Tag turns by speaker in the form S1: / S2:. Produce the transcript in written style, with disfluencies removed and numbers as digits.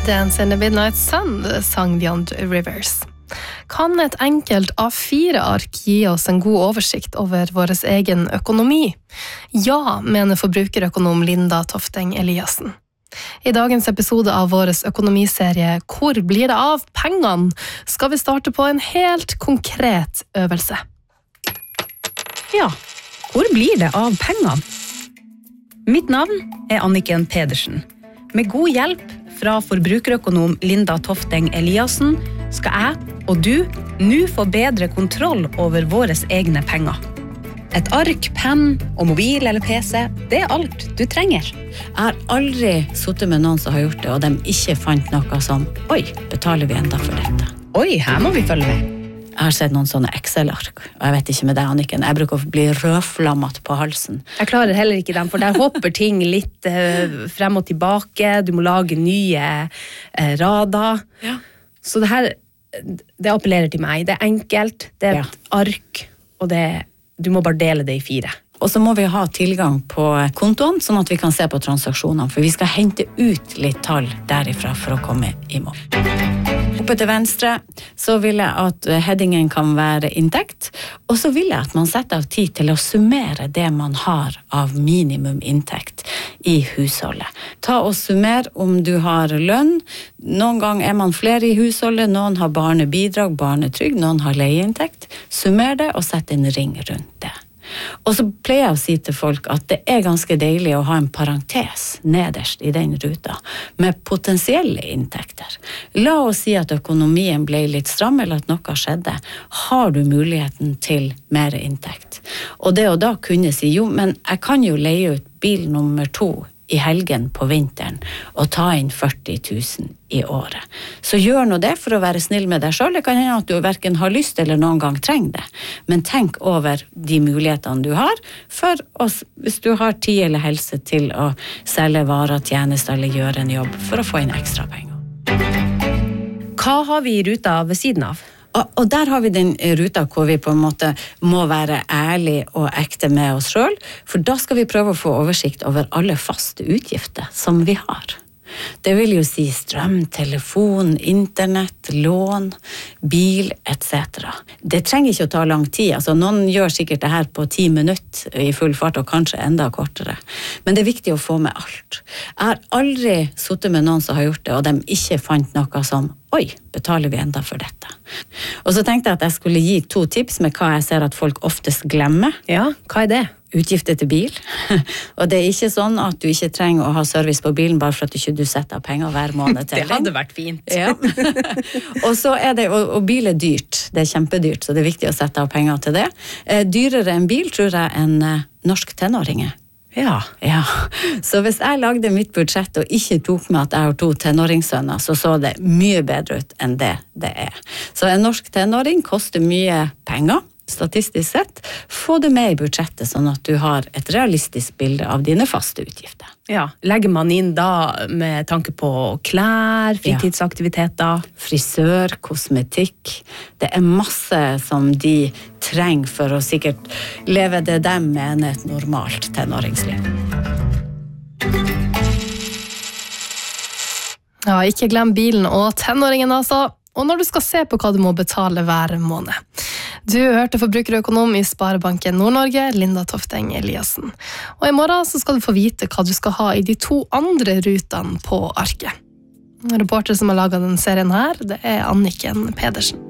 S1: Dance in the Midnight Sun, sang Beyond Rivers. Kan et enkelt A4-ark gi oss en god oversikt over vår egen økonomi? Ja, mener forbrukerøkonom Linda Tofteng Eliassen. I dagens episode av vår økonomiserie Hvor blir det av pengene? Skal vi starte på en helt konkret øvelse.
S2: Ja, hvor blir det av pengene? Mitt navn Anniken Pedersen. Med god hjelp fra forbrukerøkonom Linda Tofteng Eliassen skal jeg og du nå få bedre kontroll over våre egne penger. Et ark, penn og mobil eller PC, det alt du trenger.
S3: Jeg har aldri suttet med noen som har gjort det, og de ikke fant noe som «Oi, betaler vi enda for dette?»
S2: Oi, her må vi følge med.
S3: Jeg har sett noen sånne Excel-ark, og jeg vet ikke med deg, Anniken. Jeg bruker å bli rødflammet på halsen.
S2: Jeg klarer heller ikke dem, for der hopper ting litt frem og tilbake. Du må lage nye rader.
S3: Ja.
S2: Så det her, det appellerer til meg. Det enkelt, det et ark, og du må bare dele det i 4.
S3: Og så må vi ha tilgang på kontoen, sånn at vi kan se på transaksjonene, for vi skal hente ut litt tall derifra for å komme i mål. Oppe til venstre så vil jeg at headingen kan være inntekt, og så vil jeg at man setter av tid til å summere det man har av minimum inntekt i husholdet. Ta og summer om du har lønn. Noen gang man flere i husholdet, noen har barnebidrag, barnetrygd, noen har leieinntekt. Summer det og sett en ring rundt det. Og så pleier jeg å si til folk at det ganske deilig å ha en parentes nederst i den ruta med potensielle inntekter. La oss si at økonomien ble litt stram eller at noe skjedde. Har du muligheten til mer inntekt? Og det å da kunne si, jo, men jeg kan jo leie ut bil nummer 2 i helgen på vinteren og ta inn 40 000 i året. Så gjør nå det for å være snill med deg selv. Det kan hende at du hverken har lyst eller noen gang trenger det. Men tenk over de mulighetene du har for oss, hvis du har tid eller helse til å selge varer, tjenester eller gjøre en jobb for å få inn ekstra penger.
S2: Hva har vi i ruta ved siden av?
S3: Og der har vi den ruta hvor vi på en måte må være ærlig og ekte med oss selv, for da skal vi prøve å få oversikt over alle faste utgifter som vi har. Det vil jo si strøm, telefon, internett, lån, bil, etc. Det trenger ikke å ta lang tid. Altså, noen gjør sikkert det her på 10 minutter i full fart, og kanskje enda kortere. Men det viktig å få med alt. Jeg har aldri suttet med noen som har gjort det, og de ikke fant noe som «Oi, betaler vi enda for dette?» Og så tenkte jeg at jeg skulle gi 2 tips med hva jeg ser at folk oftest glemmer.
S2: Ja, hva det?
S3: Utgifter til bil. Og det ikke sånn at du ikke trenger å ha service på bilen bare for at du ikke setter av penger hver måned til.
S2: Det hadde vært fint.
S3: Ja. Og så det, og bil dyrt. Det kjempedyrt, så det viktig å sette av penger til det. Dyrere enn bil, tror jeg, enn norsk tenåringer.
S2: Ja.
S3: Så hvis jeg lagde mitt budsjett og ikke tok med at jeg har 2 tenåringssønner, så det mye bedre ut enn det Så en norsk tenåring koster mye penger, statistisk sett. Få det med i budsjettet, sånn at du har et realistisk bilde av dine faste utgifter.
S2: Ja, legger man inn da med tanke på klær, fritidsaktiviteter?
S3: Frisør, kosmetikk. Det masse som de trenger for å sikkert leve det de mener et normalt tenåringsliv.
S1: Ja, ikke glem bilen og tenåringen altså. Og når du skal se på hva du må betale hver måned. Du hørte forbrukerøkonom i Sparebanken Nord-Norge, Linda Tofteng Eliassen. Og i morgen så skal du få vite hva du skal ha i de 2 andre rutene på arket. Reporter som har laget den serien her, det Anniken Pedersen.